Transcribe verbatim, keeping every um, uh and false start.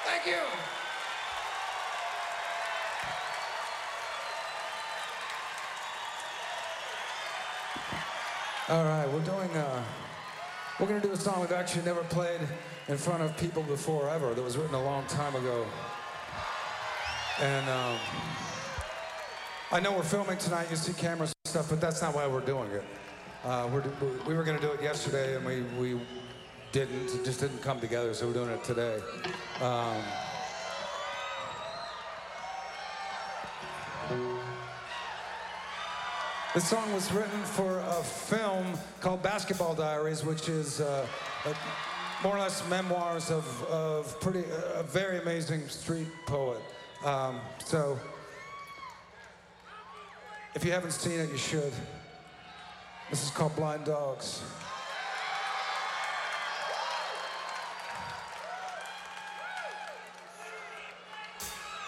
Thank you. All right, we're doing, uh, we're gonna do a song we've actually never played in front of people before ever, that was written a long time ago. And um, I know we're filming tonight, you see cameras and stuff, but that's not why we're doing it. Uh, we're, we were gonna do it yesterday and we, we didn't, it just didn't come together, so we're doing it today. Um, This song was written for a film called Basketball Diaries, which is uh, a, more or less memoirs of, of pretty, a very amazing street poet. Um, so, if you haven't seen it, you should. This is called Blind Dogs.